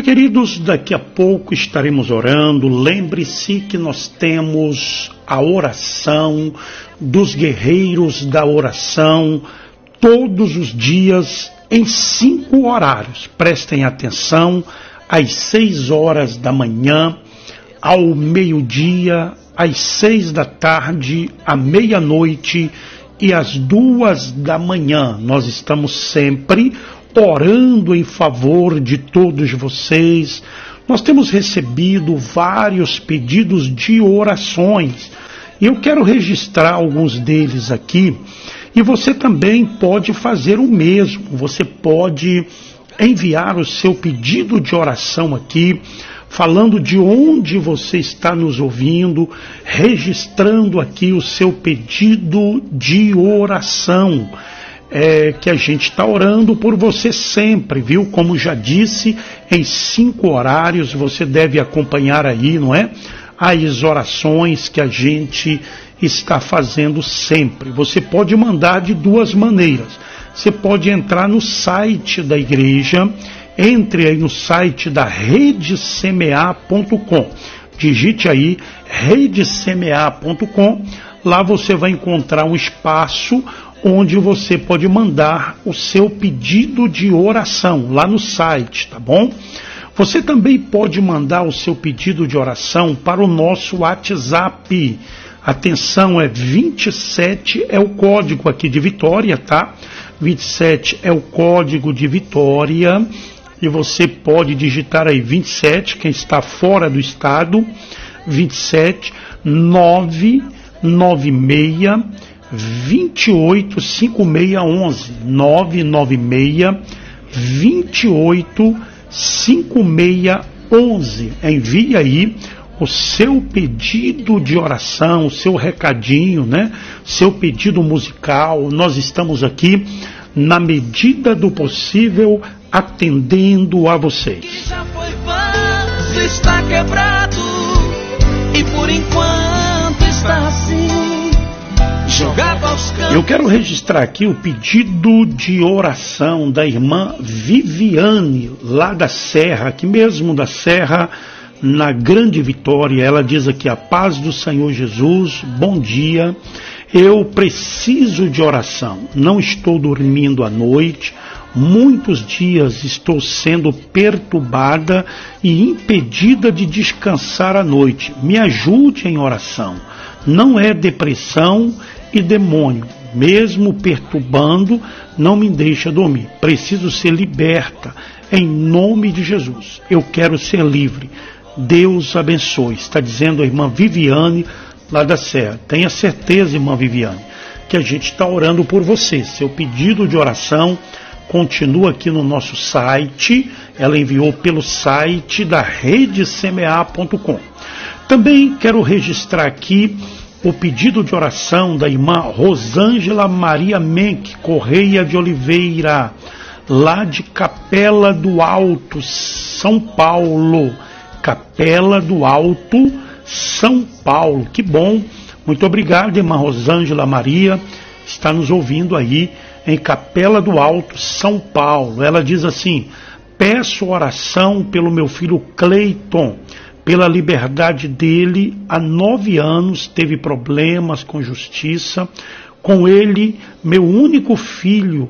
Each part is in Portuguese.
Queridos, daqui a pouco estaremos orando. Lembre-se que nós temos a oração dos guerreiros da oração todos os dias em 5 horários. Prestem atenção, às 6 horas da manhã, ao meio-dia, às 6 da tarde, à meia-noite e às 2 da manhã. Nós estamos sempre orando em favor de todos vocês. Nós temos recebido vários pedidos de orações e eu quero registrar alguns deles aqui, e você também pode fazer o mesmo. Você pode enviar o seu pedido de oração aqui, falando de onde você está nos ouvindo, registrando aqui o seu pedido de oração. Que a gente está orando por você sempre, viu? Como já disse, em 5 horários você deve acompanhar aí, não é? As orações que a gente está fazendo sempre. Você pode mandar de 2 maneiras. Você pode entrar no site da igreja, entre aí no site da redesemear.com. Digite aí redesemear.com. Lá você vai encontrar um espaço onde você pode mandar o seu pedido de oração, lá no site, tá bom? Você também pode mandar o seu pedido de oração para o nosso WhatsApp. Atenção, 27 é o código aqui de Vitória, tá? 27 é o código de Vitória, e você pode digitar aí 27, quem está fora do estado, 27 996 28 5611 996 28 5611. Envie aí o seu pedido de oração, o seu recadinho, né? Seu pedido musical. Nós estamos aqui, na medida do possível, atendendo a vocês. Que já foi fácil, está quebrado, e por enquanto está assim. Eu quero registrar aqui o pedido de oração da irmã Viviane, lá da Serra, aqui mesmo da Serra, na Grande Vitória. Ela diz aqui: a paz do Senhor Jesus, bom dia, eu preciso de oração, não estou dormindo à noite, muitos dias estou sendo perturbada e impedida de descansar à noite, me ajude em oração, não é depressão e demônio, mesmo perturbando, não me deixa dormir. Preciso ser liberta, em nome de Jesus. Eu quero ser livre. Deus abençoe. Está dizendo a irmã Viviane, lá da Serra. Tenha certeza, irmã Viviane, que a gente está orando por você. Seu pedido de oração continua aqui no nosso site. Ela enviou pelo site da redesemear.com. Também quero registrar aqui o pedido de oração da irmã Rosângela Maria Menck Correia de Oliveira, lá de Capela do Alto, São Paulo. Capela do Alto, São Paulo. Que bom. Muito obrigado, irmã Rosângela Maria. Está nos ouvindo aí em Capela do Alto, São Paulo. Ela diz assim: peço oração pelo meu filho Cleiton, pela liberdade dele. Há 9 anos teve problemas com justiça. Com ele, meu único filho,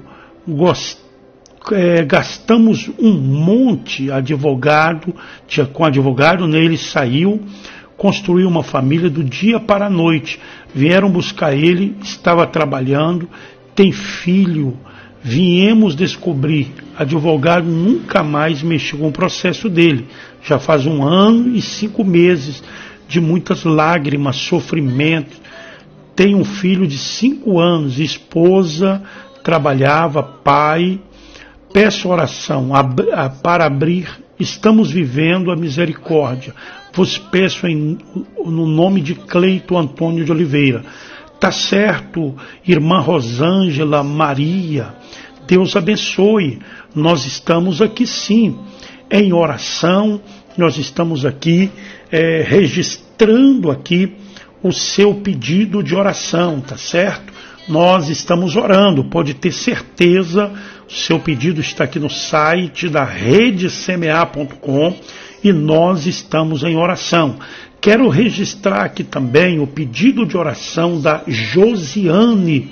gastamos um monte com advogado, nele saiu, construiu uma família do dia para a noite. Vieram buscar ele, estava trabalhando, tem filho. Viemos descobrir, advogado nunca mais mexeu com o processo dele. Já faz 1 ano e 5 meses de muitas lágrimas, sofrimento. Tem um filho de 5 anos, esposa, trabalhava, pai. Peço oração para abrir. Estamos vivendo a misericórdia. Vos peço no nome de Cleito Antônio de Oliveira. Tá certo, irmã Rosângela Maria. Deus abençoe. Nós estamos aqui sim, em oração. Nós estamos aqui registrando aqui o seu pedido de oração, tá certo? nós estamos orando. Pode ter certeza, o seu pedido está aqui no site da RedeCMA.com e nós estamos em oração. Quero registrar aqui também o pedido de oração da Josiane,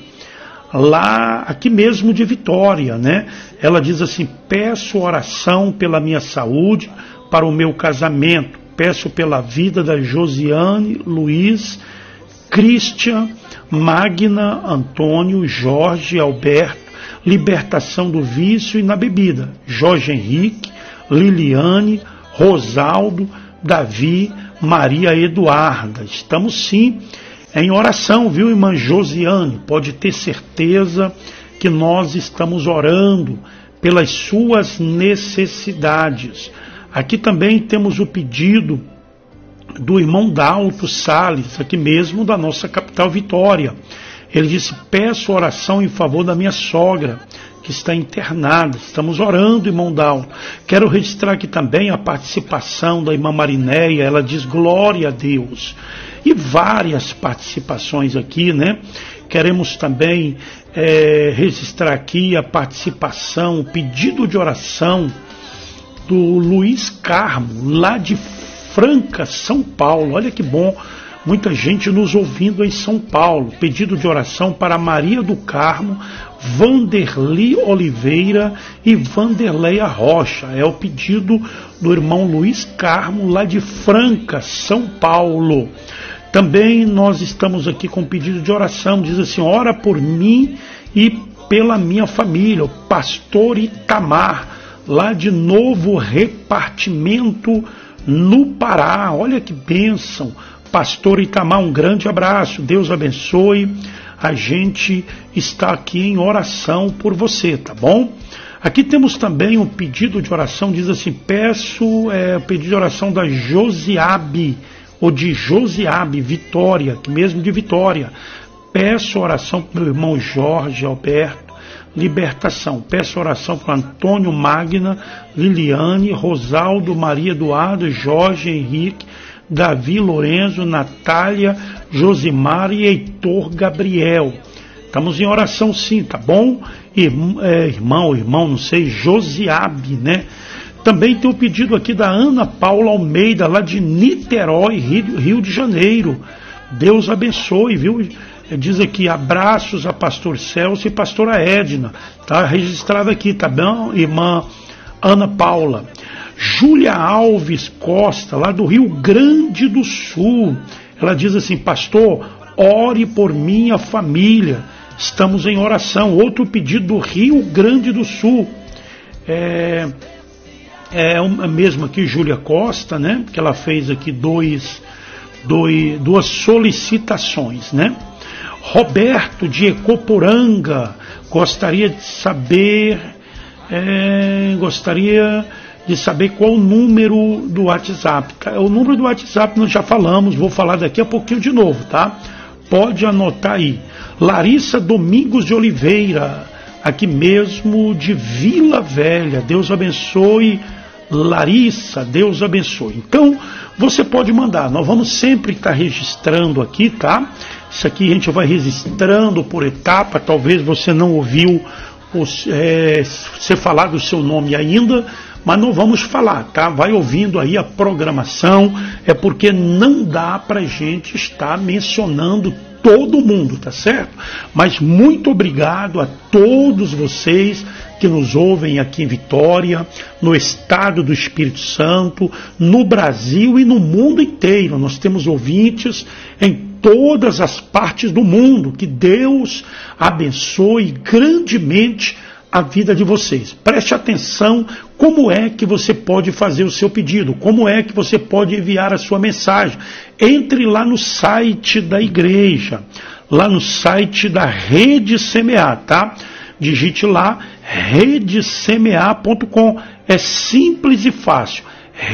lá aqui mesmo de Vitória, né? Ela diz assim: peço oração pela minha saúde, para o meu casamento, peço pela vida da Josiane, Luiz, Christian, Magna, Antônio, Jorge, Alberto, libertação do vício e na bebida, Jorge Henrique, Liliane, Rosaldo, Davi, Maria Eduarda. Estamos sim em oração, viu, irmã Josiane? Pode ter certeza que nós estamos orando pelas suas necessidades. Aqui também temos o pedido do irmão Dalto Salles, aqui mesmo da nossa capital Vitória. Ele disse: peço oração em favor da minha sogra, que está internada. Estamos orando, irmão Dalto. Quero registrar aqui também a participação da irmã Marinéia. Ela diz: glória a Deus. E várias participações aqui, né? Queremos também registrar aqui a participação, o pedido de oração do Luiz Carmo, lá de Franca, São Paulo. Olha que bom, muita gente nos ouvindo em São Paulo. Pedido de oração para Maria do Carmo, Vanderli Oliveira e Vanderleia Rocha. É o pedido do irmão Luiz Carmo, lá de Franca, São Paulo. Também nós estamos aqui com pedido de oração. Diz assim: ora por mim e pela minha família, o pastor Itamar, lá de Novo Repartimento, no Pará. Olha que bênção, pastor Itamar, um grande abraço, Deus abençoe. A gente está aqui em oração por você, tá bom? Aqui temos também um pedido de oração, diz assim: peço o pedido de oração da Josiabe, ou de Josiabe, Vitória, aqui mesmo de Vitória. Peço oração para o meu irmão Jorge Alberto, libertação. Peço oração para Antônio Magna, Liliane, Rosaldo, Maria Eduardo, Jorge Henrique, Davi Lorenzo, Natália, Josimar e Heitor Gabriel. Estamos em oração sim, tá bom? Irmão, não sei, Josiabe, né? Também tem o pedido aqui da Ana Paula Almeida, lá de Niterói, Rio de Janeiro. Deus abençoe, viu? Diz aqui: abraços a pastor Celso e pastora Edna. Está registrado aqui, tá bom, irmã Ana Paula. Júlia Alves Costa, lá do Rio Grande do Sul. Ela diz assim: pastor, ore por minha família. Estamos em oração. Outro pedido do Rio Grande do Sul. É a mesma aqui, Júlia Costa, né? Que ela fez aqui duas solicitações, né? Roberto de Ecoporanga gostaria de saber qual o número do WhatsApp. O número do WhatsApp nós já falamos, vou falar daqui a pouquinho de novo, tá? Pode anotar aí. Larissa Domingos de Oliveira, aqui mesmo de Vila Velha. Deus abençoe, Larissa, Deus abençoe. Então, você pode mandar, nós vamos sempre estar registrando aqui, tá? Isso aqui a gente vai registrando por etapa. Talvez você não ouviu você falar do seu nome ainda, mas não vamos falar, tá? Vai ouvindo aí a programação, porque não dá pra gente estar mencionando todo mundo, tá certo? Mas muito obrigado a todos vocês que nos ouvem aqui em Vitória, no estado do Espírito Santo, no Brasil e no mundo inteiro. Nós temos ouvintes em todas as partes do mundo. Que Deus abençoe grandemente a vida de vocês. Preste atenção como é que você pode fazer o seu pedido, como é que você pode enviar a sua mensagem. Entre lá no site da igreja, lá no site da Rede CMA, tá? Digite lá, redecma.com. É simples e fácil,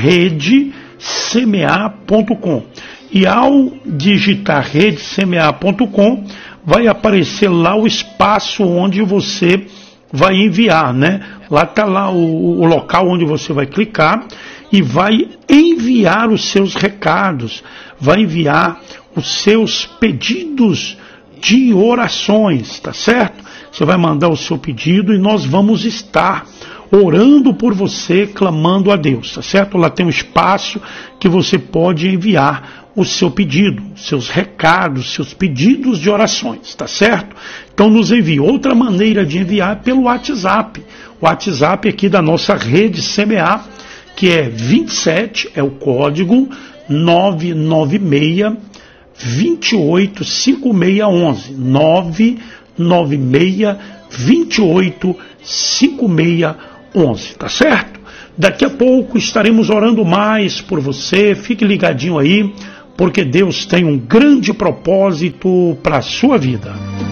redecma.com. E ao digitar redecma.com, vai aparecer lá o espaço onde você vai enviar, né? Lá está lá o local onde você vai clicar e vai enviar os seus recados, vai enviar os seus pedidos de orações, tá certo? Você vai mandar o seu pedido e nós vamos estar orando por você, clamando a Deus, tá certo? Lá tem um espaço que você pode enviar o seu pedido, seus recados, seus pedidos de orações, tá certo? Então nos envie. Outra maneira de enviar é pelo WhatsApp. O WhatsApp aqui da nossa rede CMA, que é 27, é o código 996 28 5611, 996 28 5611, tá certo? Daqui a pouco estaremos orando mais por você, fique ligadinho aí, porque Deus tem um grande propósito para a sua vida.